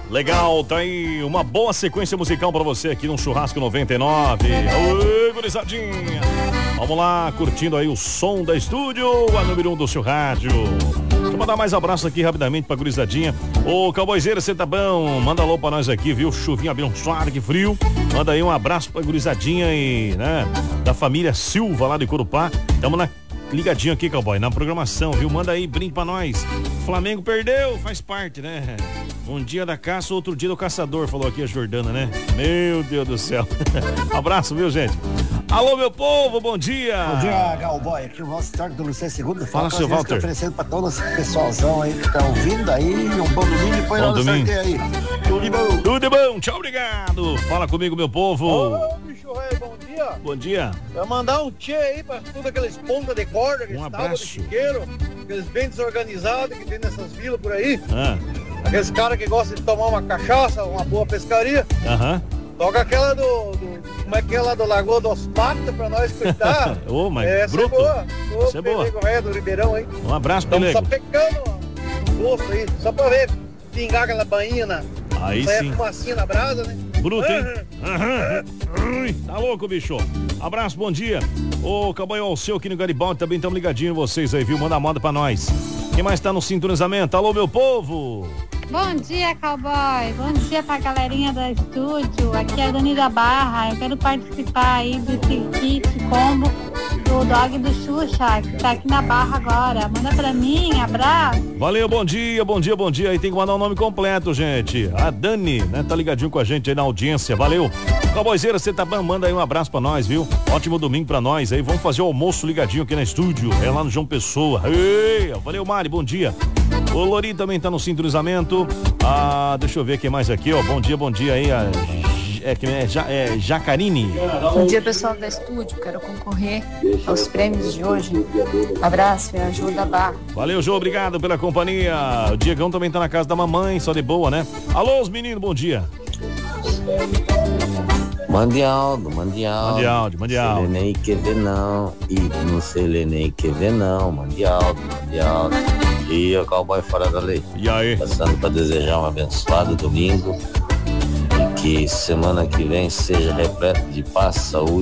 Legal, tá aí uma boa sequência musical pra você aqui no Churrasco 99. Oi, gurizadinha. Vamos lá, curtindo aí o som da estúdio, a número 1 do seu rádio. Deixa eu mandar mais abraço aqui rapidamente pra gurizadinha. Ô, Cowboyzeira, você tá bom? Manda alô pra nós aqui, viu? Chuvinha abençoada, que frio. Manda aí um abraço pra gurizadinha e, né, da família Silva lá de Corupá. Tamo ligadinho aqui, cowboy, na programação, viu? Manda aí, brinde pra nós. Flamengo perdeu, faz parte, né? Um dia da caça, outro dia do caçador, falou aqui a Jordana, né? Meu Deus do céu. Abraço, viu, gente? Alô, meu povo, bom dia. Bom dia, cowboy. Aqui o Walter do Lucé Segundo. Fala, seu Walter. Oferecendo pra todo esse pessoalzão aí que tá ouvindo aí. Um bom domingo e põe lá no sorteio aí. Tudo de bom. Tudo de bom, tchau, obrigado. Fala comigo, meu povo. Ô, bicho rei, bom dia. Bom dia. Vai mandar um tchê aí pra todos aqueles pontas de corda, aqueles tábuas de chiqueiro, aqueles bem desorganizados que tem nessas vilas por aí. Aqueles caras que gostam de tomar uma cachaça, uma boa pescaria. Toca aquela como é que é lá do Lagoa dos Patos pra nós cuidar. Ô, mas essa bruto. é boa. Essa é boa. Velho do Ribeirão aí. Um abraço, Estamos Pelego. só pecando o gosto aí, só pra ver pingar aquela bainha aí sai sim. a fumacinha na brasa, né? Bruto, hein? Tá louco, bicho. Abraço, bom dia. Ô, Cowboy Alceu aqui no Garibaldi, também estamos ligadinhos em vocês aí, viu? Manda a moda pra nós. Quem mais tá no sintonizamento? Alô, meu povo. Bom dia, cowboy. Bom dia pra galerinha do estúdio. Aqui é a Dani da Barra. Eu quero participar aí desse kit combo do dog do Xuxa, que tá aqui na Barra agora. Manda pra mim, abraço. Valeu, bom dia, bom dia, bom dia. Aí tem que mandar o nome completo, gente. A Dani, né? Tá ligadinho com a gente aí na audiência. Valeu. Cowboyzeira, você tá bom? Manda aí um abraço pra nós, viu? Ótimo domingo pra nós aí. Vamos fazer o almoço ligadinho aqui na estúdio. É lá no João Pessoa. Ei, valeu, Mari, bom dia. O Lori também tá no sintonizamento. Deixa eu ver quem mais aqui, ó. Bom dia aí. Jacarine. Bom dia, pessoal da estúdio. Quero concorrer aos prêmios de hoje. Abraço, é a Jô da Barra. Valeu, Jô, obrigado pela companhia. O Diegão também tá na casa da mamãe, só de boa, né? Alô, os meninos, bom dia. Mande áudio. Mande áudio. Selenei quer ver não. E não Selenei quer ver não. Mande áudio. E o cowboy fora da lei. E aí? Passando para desejar um abençoado domingo. E que semana que vem seja repleto de paz, saúde